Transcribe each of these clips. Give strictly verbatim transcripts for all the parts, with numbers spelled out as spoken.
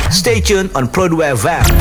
Stay tuned on Pro dua F M.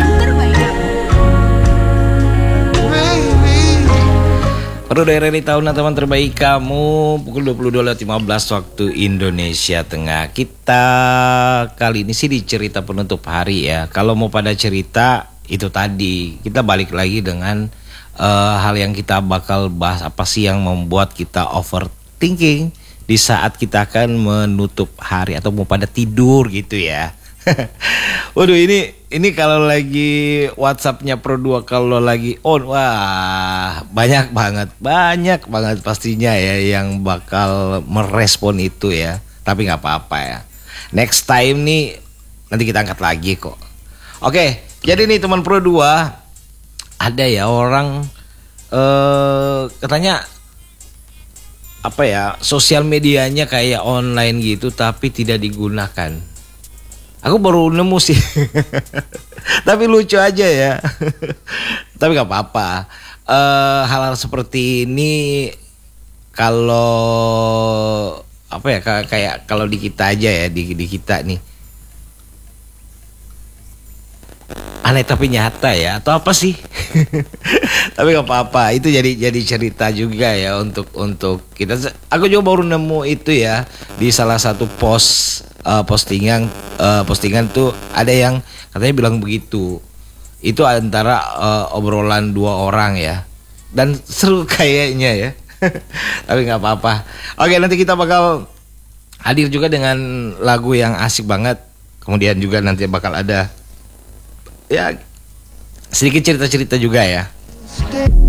Pro dua R R I tahunan teman terbaik kamu. Pukul dua puluh dua lewat lima belas waktu Indonesia Tengah. Kita kali ini sih di cerita penutup hari ya. Kalau mau pada cerita itu tadi, kita balik lagi dengan uh, hal yang kita bakal bahas. Apa sih yang membuat kita overthinking di saat kita akan menutup hari atau mau pada tidur gitu ya. Waduh, ini ini kalau lagi WhatsAppnya Pro dua kalau lagi on, wah banyak banget, banyak banget pastinya ya yang bakal merespon itu ya. Tapi nggak apa-apa ya. Next time nih nanti kita angkat lagi kok. Oke, jadi nih teman Pro dua, ada ya orang eh, katanya apa ya, sosial medianya kayak online gitu tapi tidak digunakan. Aku baru nemu sih. Tapi lucu aja ya. Tapi gak apa-apa. uh, Hal-hal seperti ini kalau apa ya, kayak kalau di kita aja ya, di, di kita nih aneh tapi nyata ya, atau apa sih? Tapi gak apa-apa, itu jadi jadi cerita juga ya untuk untuk kita. Aku juga baru nemu itu ya di salah satu post uh, postingan uh, postingan tuh ada yang katanya bilang begitu. Itu antara uh, obrolan dua orang ya, dan seru kayaknya ya. Tapi nggak apa-apa. Oke, nanti kita bakal hadir juga dengan lagu yang asik banget. Kemudian juga nanti bakal ada ya sedikit cerita-cerita juga ya.